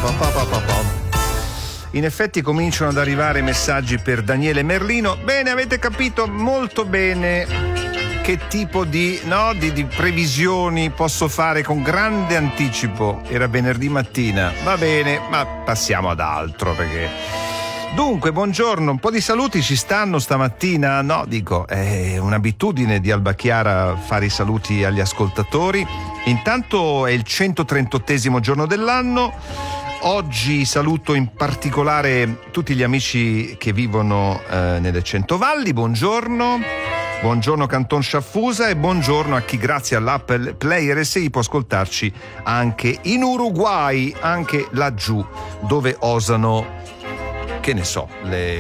In effetti cominciano ad arrivare messaggi per Daniele Merlino. Bene, avete capito molto bene che tipo di previsioni posso fare con grande anticipo. Era venerdì mattina, va bene, ma passiamo ad altro perché... Dunque, buongiorno, un po' di saluti ci stanno stamattina? No, dico, è un'abitudine di Alba Chiara fare i saluti agli ascoltatori. Intanto è il 138esimo giorno dell'anno. Oggi saluto in particolare tutti gli amici che vivono nelle Centovalli. Buongiorno. Buongiorno Canton Sciaffusa e buongiorno a chi grazie all'Apple Play RSI può ascoltarci anche in Uruguay, anche laggiù dove osano, che ne so,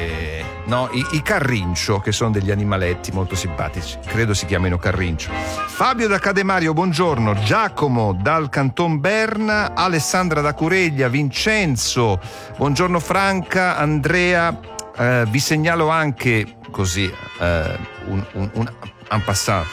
i carrincio, che sono degli animaletti molto simpatici, credo si chiamino carrincio. Fabio da Cademario, buongiorno. Giacomo dal Canton Berna, Alessandra da Cureglia, Vincenzo, buongiorno Franca, Andrea, vi segnalo anche così un passant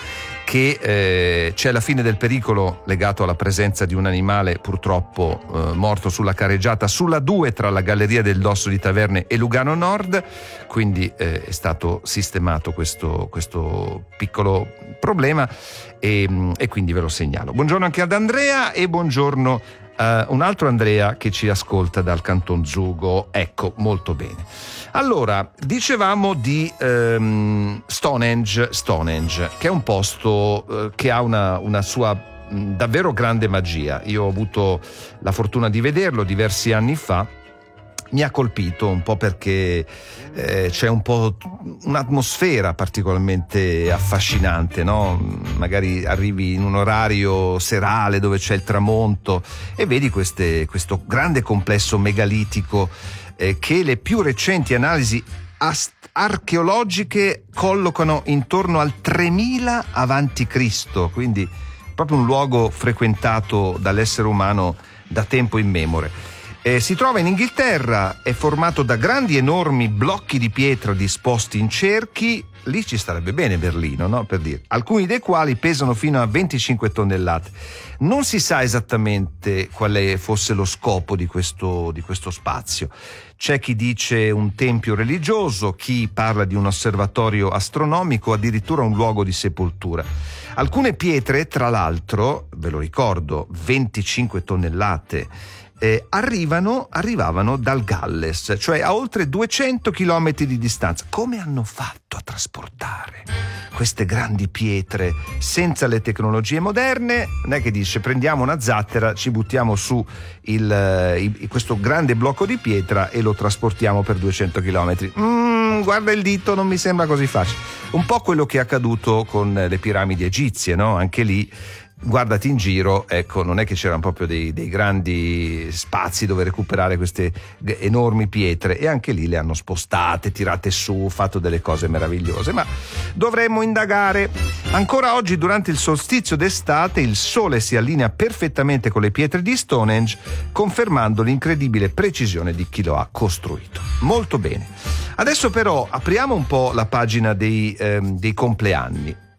che c'è la fine del pericolo legato alla presenza di un animale purtroppo morto sulla careggiata sulla 2 tra la Galleria del Dosso di Taverne e Lugano Nord, quindi è stato sistemato questo piccolo problema e quindi ve lo segnalo. Buongiorno anche ad Andrea e buongiorno un altro Andrea che ci ascolta dal Canton Zugo. Ecco, molto bene. Allora, dicevamo di Stonehenge, che è un posto che ha una sua davvero grande magia. Io ho avuto la fortuna di vederlo diversi anni fa. Mi ha colpito un po' perché c'è un po' un'atmosfera particolarmente affascinante, no? Magari arrivi in un orario serale dove c'è il tramonto e vedi questo grande complesso megalitico che le più recenti analisi archeologiche collocano intorno al 3000 avanti Cristo, quindi proprio un luogo frequentato dall'essere umano da tempo immemore. Si trova in Inghilterra, è formato da grandi enormi blocchi di pietra disposti in cerchi. Lì ci starebbe bene Berlino, no? Per dire, alcuni dei quali pesano fino a 25 tonnellate. Non si sa esattamente quale fosse lo scopo di questo spazio. C'è chi dice un tempio religioso, chi parla di un osservatorio astronomico, addirittura un luogo di sepoltura. Alcune pietre, tra l'altro, ve lo ricordo, 25 tonnellate, arrivavano dal Galles, cioè a oltre 200 chilometri di distanza. Come hanno fatto a trasportare queste grandi pietre senza le tecnologie moderne? Non è che dice prendiamo una zattera, ci buttiamo su questo grande blocco di pietra e lo trasportiamo per 200 chilometri. Guarda il dito, non mi sembra così facile. Un po' quello che è accaduto con le piramidi egizie, no? Anche lì guardati in giro, ecco, non è che c'erano proprio dei grandi spazi dove recuperare queste enormi pietre, e anche lì le hanno spostate, tirate su, fatto delle cose meravigliose, ma dovremmo indagare. Ancora oggi, durante il solstizio d'estate, il sole si allinea perfettamente con le pietre di Stonehenge, confermando l'incredibile precisione di chi lo ha costruito. Molto bene. Adesso però apriamo un po' la pagina dei compleanni.